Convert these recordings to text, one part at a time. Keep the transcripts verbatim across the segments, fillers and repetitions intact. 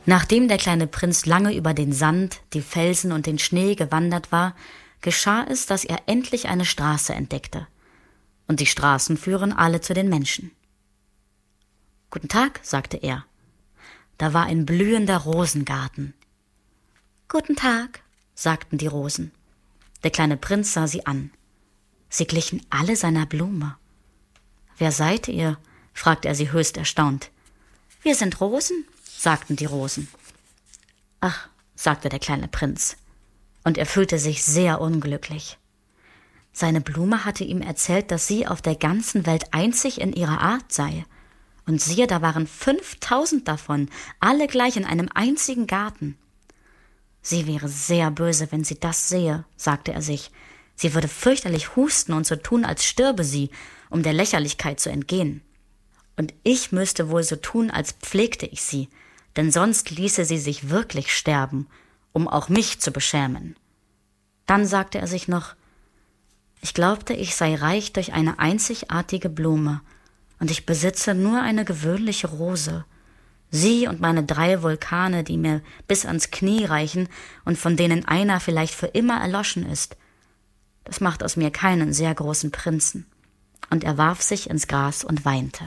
Nachdem der kleine Prinz lange über den Sand, die Felsen und den Schnee gewandert war, geschah es, dass er endlich eine Straße entdeckte. Und die Straßen führen alle zu den Menschen. »Guten Tag«, sagte er. Da war ein blühender Rosengarten. »Guten Tag«, sagten die Rosen. Der kleine Prinz sah sie an. Sie glichen alle seiner Blume. »Wer seid ihr?«, fragte er sie höchst erstaunt. »Wir sind Rosen«, sagten die Rosen. »Ach«, sagte der kleine Prinz, und er fühlte sich sehr unglücklich. Seine Blume hatte ihm erzählt, dass sie auf der ganzen Welt einzig in ihrer Art sei. Und siehe, da waren fünftausend davon, alle gleich in einem einzigen Garten. Sie wäre sehr böse, wenn sie das sehe, sagte er sich. Sie würde fürchterlich husten und so tun, als stürbe sie, um der Lächerlichkeit zu entgehen. Und ich müsste wohl so tun, als pflegte ich sie, denn sonst ließe sie sich wirklich sterben, um auch mich zu beschämen. Dann sagte er sich noch, ich glaubte, ich sei reich durch eine einzigartige Blume, und ich besitze nur eine gewöhnliche Rose. Sie und meine drei Vulkane, die mir bis ans Knie reichen und von denen einer vielleicht für immer erloschen ist. Das macht aus mir keinen sehr großen Prinzen. Und er warf sich ins Gras und weinte.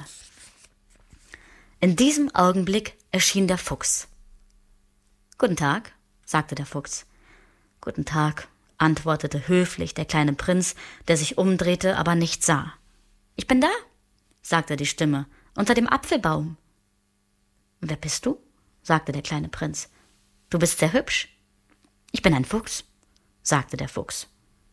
In diesem Augenblick erschien der Fuchs. »Guten Tag«, sagte der Fuchs. »Guten Tag«, antwortete höflich der kleine Prinz, der sich umdrehte, aber nichts sah. »Ich bin da«, sagte die Stimme, »unter dem Apfelbaum.« »Wer bist du?«, sagte der kleine Prinz. »Du bist sehr hübsch.« »Ich bin ein Fuchs«, sagte der Fuchs.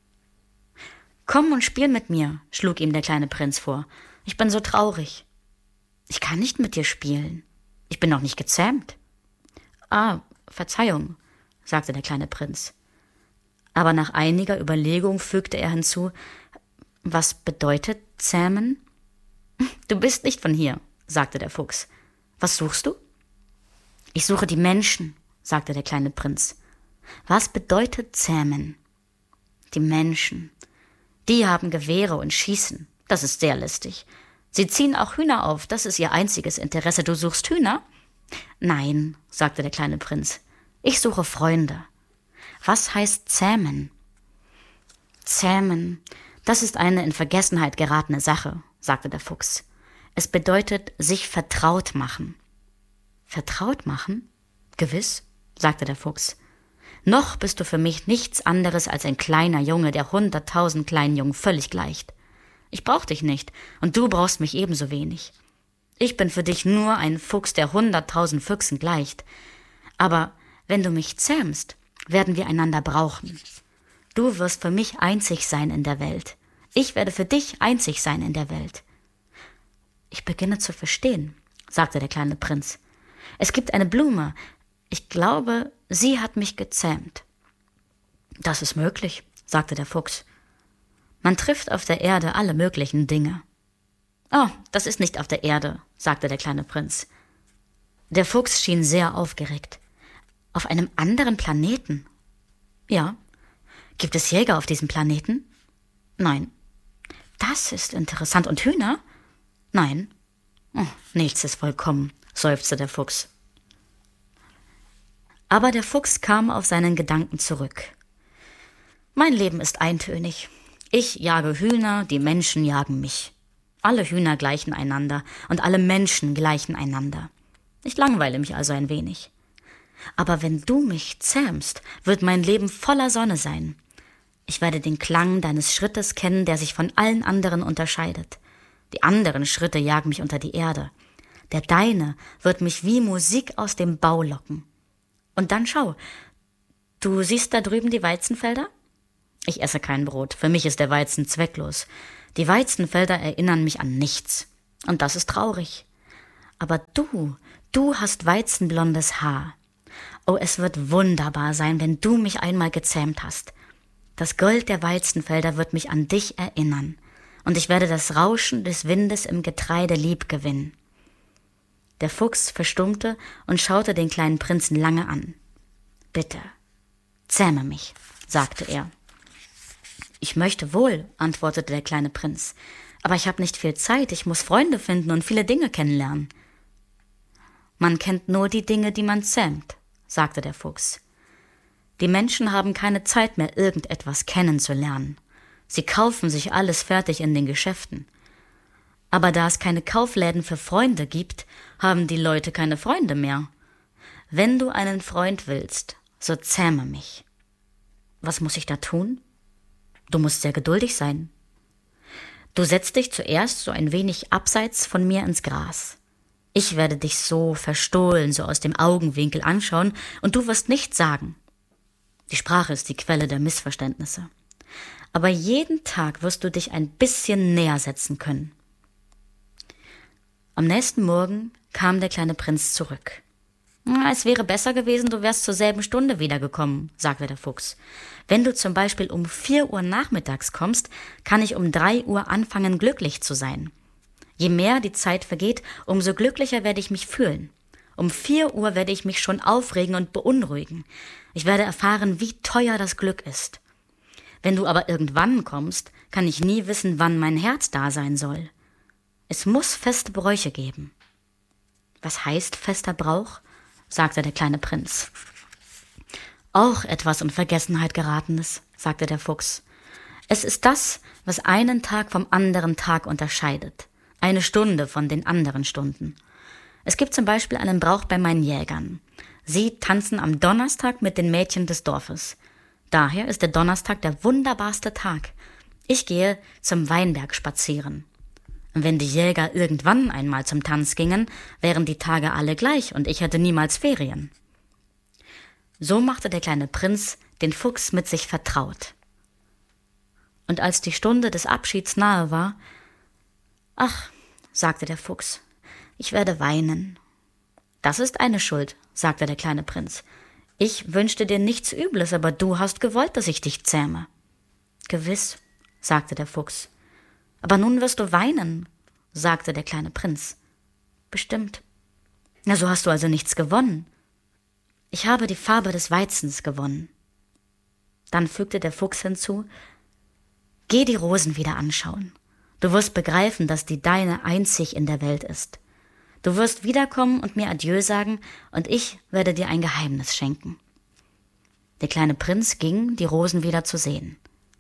»Komm und spiel mit mir«, schlug ihm der kleine Prinz vor. »Ich bin so traurig.« »Ich kann nicht mit dir spielen. Ich bin noch nicht gezähmt.« »Ah, Verzeihung«, sagte der kleine Prinz. Aber nach einiger Überlegung fügte er hinzu, »Was bedeutet zähmen?« »Du bist nicht von hier«, sagte der Fuchs. »Was suchst du?« »Ich suche die Menschen«, sagte der kleine Prinz. »Was bedeutet zähmen?« »Die Menschen. Die haben Gewehre und schießen. Das ist sehr listig. Sie ziehen auch Hühner auf, das ist ihr einziges Interesse. Du suchst Hühner?« »Nein«, sagte der kleine Prinz. »Ich suche Freunde.« »Was heißt zähmen?« »Zähmen, das ist eine in Vergessenheit geratene Sache«, sagte der Fuchs. »Es bedeutet sich vertraut machen.« »Vertraut machen? Gewiss«, sagte der Fuchs. »Noch bist du für mich nichts anderes als ein kleiner Junge, der hunderttausend kleinen Jungen völlig gleicht. Ich brauch dich nicht, und du brauchst mich ebenso wenig. Ich bin für dich nur ein Fuchs, der hunderttausend Füchsen gleicht. Aber wenn du mich zähmst, werden wir einander brauchen. Du wirst für mich einzig sein in der Welt. Ich werde für dich einzig sein in der Welt.« »Ich beginne zu verstehen«, sagte der kleine Prinz. »Es gibt eine Blume. Ich glaube, sie hat mich gezähmt.« »Das ist möglich«, sagte der Fuchs. »Man trifft auf der Erde alle möglichen Dinge.« »Oh, das ist nicht auf der Erde«, sagte der kleine Prinz. Der Fuchs schien sehr aufgeregt. »Auf einem anderen Planeten?« »Ja.« »Gibt es Jäger auf diesem Planeten?« »Nein.« »Das ist interessant. Und Hühner?« »Nein.« »Oh, nichts ist vollkommen«, seufzte der Fuchs. Aber der Fuchs kam auf seinen Gedanken zurück. »Mein Leben ist eintönig. Ich jage Hühner, die Menschen jagen mich. Alle Hühner gleichen einander und alle Menschen gleichen einander. Ich langweile mich also ein wenig. Aber wenn du mich zähmst, wird mein Leben voller Sonne sein. Ich werde den Klang deines Schrittes kennen, der sich von allen anderen unterscheidet. Die anderen Schritte jagen mich unter die Erde. Der deine wird mich wie Musik aus dem Bau locken. Und dann schau, du siehst da drüben die Weizenfelder? Ich esse kein Brot, für mich ist der Weizen zwecklos. Die Weizenfelder erinnern mich an nichts. Und das ist traurig. Aber du, du hast weizenblondes Haar. Oh, es wird wunderbar sein, wenn du mich einmal gezähmt hast. Das Gold der Weizenfelder wird mich an dich erinnern. Und ich werde das Rauschen des Windes im Getreide lieb gewinnen.« Der Fuchs verstummte und schaute den kleinen Prinzen lange an. »Bitte, zähme mich«, sagte er. »Ich möchte wohl«, antwortete der kleine Prinz, »aber ich habe nicht viel Zeit, ich muss Freunde finden und viele Dinge kennenlernen.« Man kennt nur die Dinge, die man zähmt, sagte der Fuchs. Die Menschen haben keine Zeit mehr, irgendetwas kennenzulernen. Sie kaufen sich alles fertig in den Geschäften. Aber da es keine Kaufläden für Freunde gibt, haben die Leute keine Freunde mehr. Wenn du einen Freund willst, so zähme mich. Was muss ich da tun? Du musst sehr geduldig sein. Du setzt dich zuerst so ein wenig abseits von mir ins Gras. Ich werde dich so verstohlen, so aus dem Augenwinkel anschauen, und du wirst nichts sagen. Die Sprache ist die Quelle der Missverständnisse. Aber jeden Tag wirst du dich ein bisschen näher setzen können. Am nächsten Morgen kam der kleine Prinz zurück. »Es wäre besser gewesen, du wärst zur selben Stunde wiedergekommen«, sagte der Fuchs. »Wenn du zum Beispiel um vier Uhr nachmittags kommst, kann ich um drei Uhr anfangen, glücklich zu sein. Je mehr die Zeit vergeht, umso glücklicher werde ich mich fühlen. Um vier Uhr werde ich mich schon aufregen und beunruhigen. Ich werde erfahren, wie teuer das Glück ist. Wenn du aber irgendwann kommst, kann ich nie wissen, wann mein Herz da sein soll. Es muss feste Bräuche geben.« »Was heißt fester Brauch?«, sagte der kleine Prinz. »Auch etwas in Vergessenheit geratenes«, sagte der Fuchs. »Es ist das, was einen Tag vom anderen Tag unterscheidet, eine Stunde von den anderen Stunden. Es gibt zum Beispiel einen Brauch bei meinen Jägern. Sie tanzen am Donnerstag mit den Mädchen des Dorfes. Daher ist der Donnerstag der wunderbarste Tag. Ich gehe zum Weinberg spazieren. Wenn die Jäger irgendwann einmal zum Tanz gingen, wären die Tage alle gleich und ich hätte niemals Ferien.« So machte der kleine Prinz den Fuchs mit sich vertraut. Und als die Stunde des Abschieds nahe war, »Ach«, sagte der Fuchs, »ich werde weinen.« »Das ist eine Schuld«, sagte der kleine Prinz. »Ich wünschte dir nichts Übles, aber du hast gewollt, dass ich dich zähme.« »Gewiss«, sagte der Fuchs. »Aber nun wirst du weinen«, sagte der kleine Prinz. »Bestimmt.« »Na, so hast du also nichts gewonnen.« »Ich habe die Farbe des Weizens gewonnen.« Dann fügte der Fuchs hinzu, »Geh die Rosen wieder anschauen. Du wirst begreifen, dass die deine einzig in der Welt ist. Du wirst wiederkommen und mir Adieu sagen, und ich werde dir ein Geheimnis schenken.« Der kleine Prinz ging, die Rosen wieder zu sehen.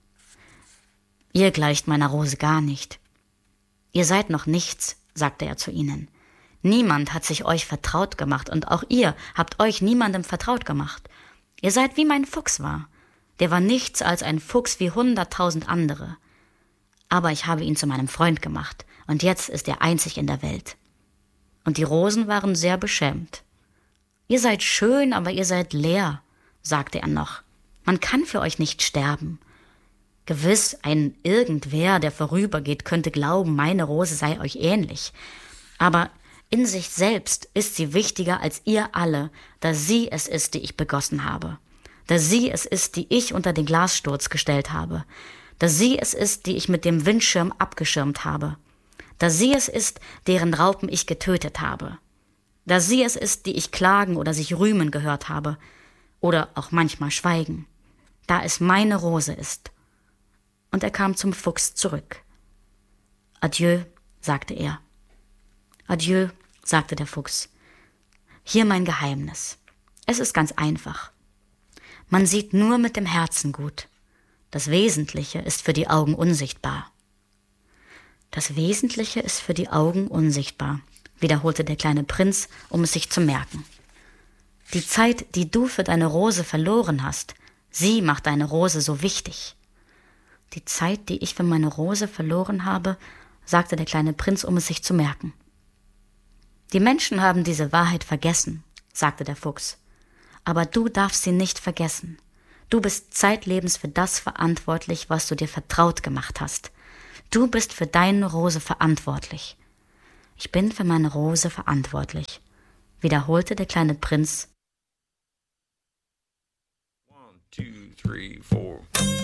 »Ihr gleicht meiner Rose gar nicht. Ihr seid noch nichts«, sagte er zu ihnen. »Niemand hat sich euch vertraut gemacht, und auch ihr habt euch niemandem vertraut gemacht. Ihr seid wie mein Fuchs war. Der war nichts als ein Fuchs wie hunderttausend andere. Aber ich habe ihn zu meinem Freund gemacht, und jetzt ist er einzig in der Welt.« Und die Rosen waren sehr beschämt. »Ihr seid schön, aber ihr seid leer«, sagte er noch. »Man kann für euch nicht sterben. Gewiss, ein Irgendwer, der vorübergeht, könnte glauben, meine Rose sei euch ähnlich. Aber in sich selbst ist sie wichtiger als ihr alle, da sie es ist, die ich begossen habe. Da sie es ist, die ich unter den Glassturz gestellt habe. Da sie es ist, die ich mit dem Windschirm abgeschirmt habe. Da sie es ist, deren Raupen ich getötet habe. Da sie es ist, die ich klagen oder sich rühmen gehört habe. Oder auch manchmal schweigen. Da es meine Rose ist.« Und er kam zum Fuchs zurück. »Adieu«, sagte er. »Adieu«, sagte der Fuchs. »Hier mein Geheimnis. Es ist ganz einfach. Man sieht nur mit dem Herzen gut. Das Wesentliche ist für die Augen unsichtbar.« »Das Wesentliche ist für die Augen unsichtbar«, wiederholte der kleine Prinz, um es sich zu merken. »Die Zeit, die du für deine Rose verloren hast, sie macht deine Rose so wichtig.« »Die Zeit, die ich für meine Rose verloren habe«, sagte der kleine Prinz, um es sich zu merken. »Die Menschen haben diese Wahrheit vergessen«, sagte der Fuchs. »Aber du darfst sie nicht vergessen. Du bist zeitlebens für das verantwortlich, was du dir vertraut gemacht hast. Du bist für deine Rose verantwortlich.« »Ich bin für meine Rose verantwortlich«, wiederholte der kleine Prinz. One, two, three, four.